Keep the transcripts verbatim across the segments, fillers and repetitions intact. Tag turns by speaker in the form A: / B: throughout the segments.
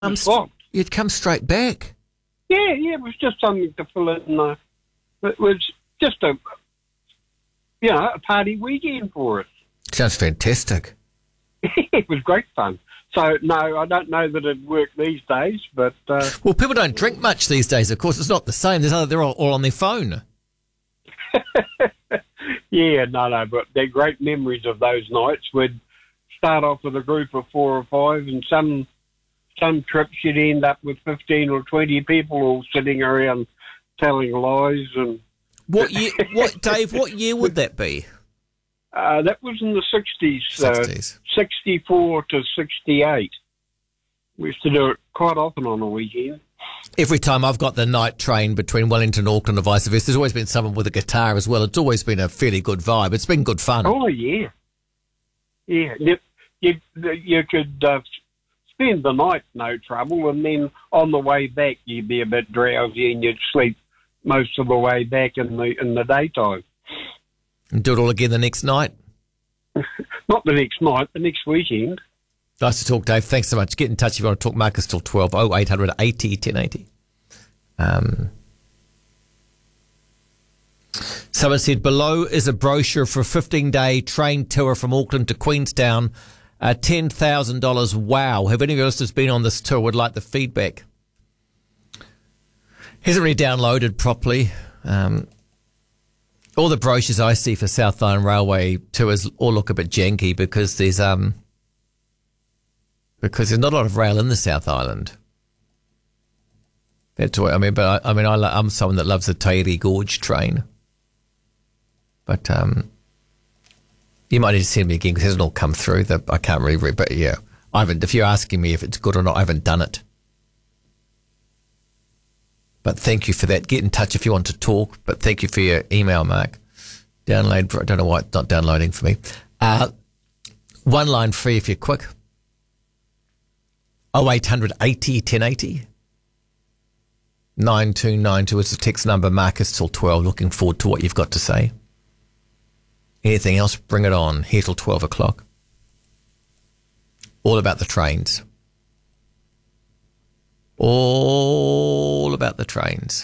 A: Um,
B: was locked.
A: You'd come straight back.
B: Yeah, yeah, it was just something to fill in. Uh, it was just a, you know, a party weekend for us.
A: Sounds fantastic.
B: It was great fun. So, no, I don't know that it'd work these days, but... Uh,
A: well, people don't drink much these days, of course. It's not the same. There's other, they're all, all on their phone.
B: Yeah, no, no, but they're great memories of those nights. We'd start off with a group of four or five, and some some trips you'd end up with fifteen or twenty people all sitting around telling lies. And
A: What year, what, Dave, what year would that be?
B: Uh, that was in the sixties,
A: sixties.
B: Uh, sixty-four to sixty-eight. We used to do it quite often on the weekend.
A: Every time I've got the night train between Wellington and Auckland or vice versa, there's always been someone with a guitar as well. It's always been a fairly good vibe. It's been good fun.
B: Oh, yeah. Yeah, you, you, you could uh, spend the night, no trouble, and then on the way back you'd be a bit drowsy and you'd sleep most of the way back in the in the daytime.
A: And do it all again the next night?
B: Not the next night, the next weekend.
A: Nice to talk, Dave. Thanks so much. Get in touch if you want to talk. Marcus till twelve, oh eight hundred eighty ten eighty. Um, someone said, below is a brochure for a fifteen-day train tour from Auckland to Queenstown. Uh, ten thousand dollars. Wow. Have any of your listeners been on this tour? Would like the feedback. Hasn't really downloaded properly. Um, all the brochures I see for South Island Railway tours all look a bit janky because there's... um. Because there's not a lot of rail in the South Island. That's what I mean. But I, I mean, I, I'm someone that loves the Tairi Gorge train. But um, you might need to send me again because it hasn't all come through. The, I can't really read. But yeah, I haven't. If you're asking me if it's good or not, I haven't done it. But thank you for that. Get in touch if you want to talk. But thank you for your email, Mark. Download. I don't know why it's not downloading for me. Uh, one line free if you're quick. oh eight hundred eighty ten eighty. nine two nine two is the text number. Marcus till twelve. Looking forward to what you've got to say. Anything else, bring it on. Here till twelve o'clock. All about the trains. All about the trains.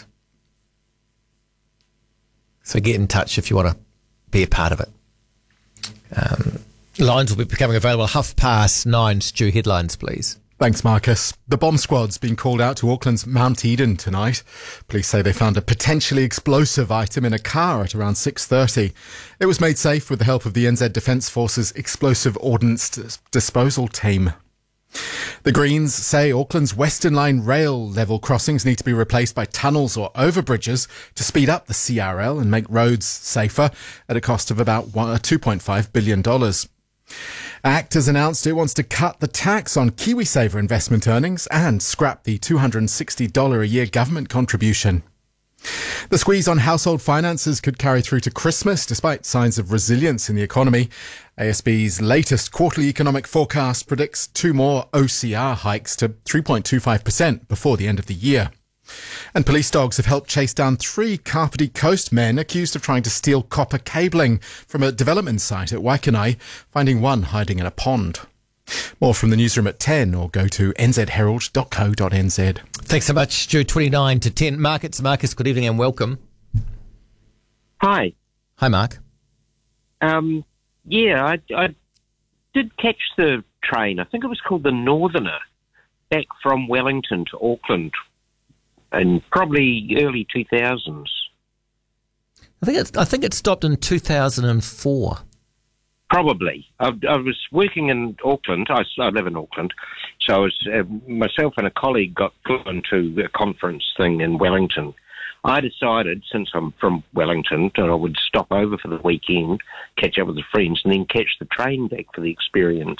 A: So get in touch if you want to be a part of it. Um, lines will be becoming available half past nine. Stu, headlines, please.
C: Thanks, Marcus. The bomb squad's been called out to Auckland's Mount Eden tonight. Police say they found a potentially explosive item in a car at around six thirty. It was made safe with the help of the N Z Defence Force's Explosive Ordnance Dis- Disposal Team. The Greens say Auckland's Western Line rail level crossings need to be replaced by tunnels or overbridges to speed up the C R L and make roads safer at a cost of about two point five billion dollars. ACT has announced it wants to cut the tax on KiwiSaver investment earnings and scrap the two hundred sixty dollars a year government contribution. The squeeze on household finances could carry through to Christmas despite signs of resilience in the economy. A S B's latest quarterly economic forecast predicts two more O C R hikes to three point two five percent before the end of the year. And police dogs have helped chase down three Kapiti Coast men accused of trying to steal copper cabling from a development site at Waikanae, finding one hiding in a pond. More from the newsroom at ten or go to n z herald dot co dot n z.
A: Thanks so much, Stu. twenty-nine to ten. Markets, Marcus, good evening and welcome.
D: Hi.
A: Hi, Mark.
D: Um, yeah, I, I did catch the train. I think it was called the Northerner, back from Wellington to Auckland in probably early two thousands.
A: I think it, I think it stopped in two thousand four.
D: Probably. I, I was working in Auckland. I, I live in Auckland. So I was, uh, myself and a colleague got put into a conference thing in Wellington. I decided, since I'm from Wellington, that I would stop over for the weekend, catch up with the friends, and then catch the train back for the experience.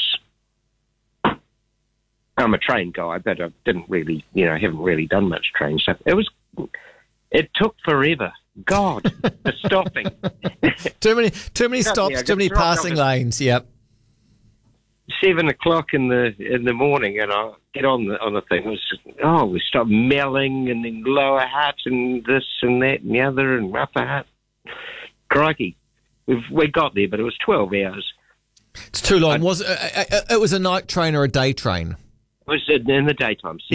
D: I'm a train guy, but I didn't really, you know, haven't really done much train stuff. It was, it took forever. God, the stopping.
A: too many, too many stops, yeah, too many passing lanes. Yep.
D: Seven o'clock in the in the morning, and I get on the on the thing. It was oh, we stopped Melling, and then Lower Hutt, and this and that and the other, and Upper Hutt. Crikey, we we got there, but it was twelve hours.
A: It's too long.
D: I,
A: was it, it was a night train or a day train?
D: was in the daytime.